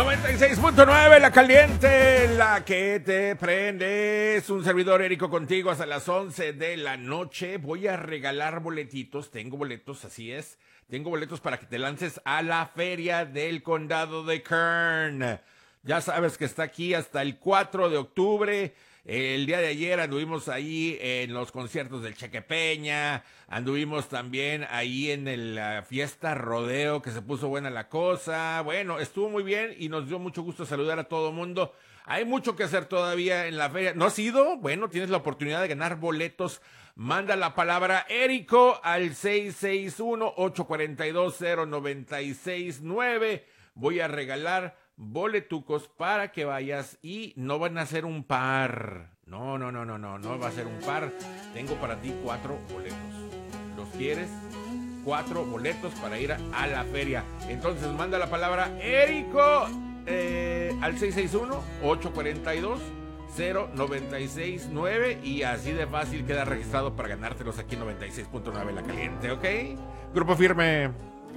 96.9, la caliente, la que te prende. Es un servidor Érico contigo hasta las 11 de la noche. Voy a regalar boletitos, tengo boletos, así es. Tengo boletos para que te lances a la feria del condado de Kern. Ya sabes que está aquí hasta el 4 de octubre. El día de ayer anduvimos ahí en los conciertos del Cheque Peña, anduvimos también ahí en la fiesta rodeo, que se puso buena la cosa. Bueno, estuvo muy bien y nos dio mucho gusto saludar a todo mundo. Hay mucho que hacer todavía en la feria. ¿No has ido? Bueno, tienes la oportunidad de ganar boletos. Manda la palabra Érico al 661-842-0969. Voy a regalar boletucos para que vayas y no van a ser un par. No va a ser un par. Tengo para ti 4 boletos. ¿Los quieres? 4 boletos para ir a la feria. Entonces manda la palabra Érico al 661-842-0969 y así de fácil queda registrado para ganártelos aquí en 96.9 La Caliente, ¿ok? Grupo Firme.